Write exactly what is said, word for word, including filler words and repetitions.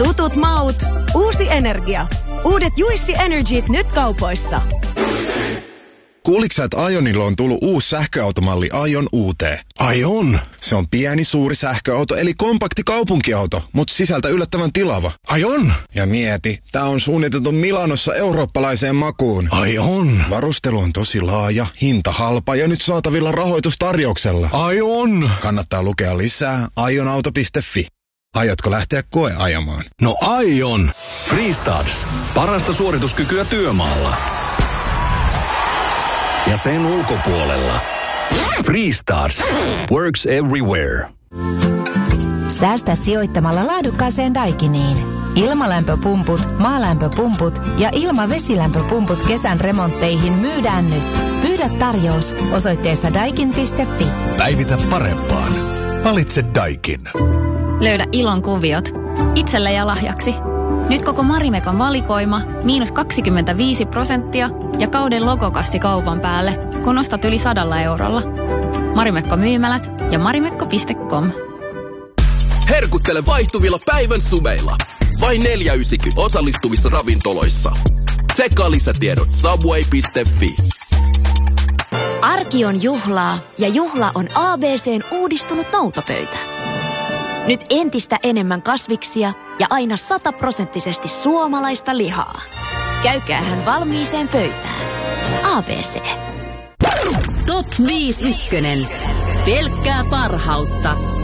Tutut maut, uusi energia. Uudet Juicy Energyt nyt kaupoissa. Kuuliks sä, että Aionilla on tullut uusi sähköautomalli Aion U T? Ai on? Se on pieni, suuri sähköauto, eli kompakti kaupunkiauto, mutta sisältä yllättävän tilava. Ai on? Ja mieti, tää on suunniteltu Milanossa eurooppalaiseen makuun. Ai on? Varustelu on tosi laaja, hinta halpa ja nyt saatavilla rahoitustarjouksella. Ai on? Kannattaa lukea lisää aionauto piste fi. Aiotko lähteä koeajamaan? No aion. Freestarts. Parasta suorituskykyä työmaalla. Ja sen ulkopuolella. Freestarts. Works everywhere. Säästä sijoittamalla laadukkaaseen Daikiniin. Ilmalämpöpumput, maalämpöpumput ja ilmavesilämpöpumput kesän remontteihin myydään nyt. Pyydä tarjous osoitteessa daikin piste fi. Päivitä parempaan. Valitse Daikin. Löydä ilon kuviot. Itselle ja lahjaksi. Nyt koko Marimekon valikoima, miinus kaksikymmentäviisi prosenttia ja kauden logokassi kaupan päälle, kun ostat yli sadalla eurolla. Marimekko myymälät ja marimekko piste com. Herkuttele vaihtuvilla päivän sumeilla. Vain neljä yhdeksänkymmentä osallistuvissa ravintoloissa. Tsekkaa lisätiedot subway piste fi. Arki on juhlaa ja juhla on A B C:n uudistunut noutopöytä. Nyt entistä enemmän kasviksia ja aina sataprosenttisesti suomalaista lihaa. Käykäähän valmiiseen pöytään. A B C. Top viisi ykkönen. Pelkkää parhautta.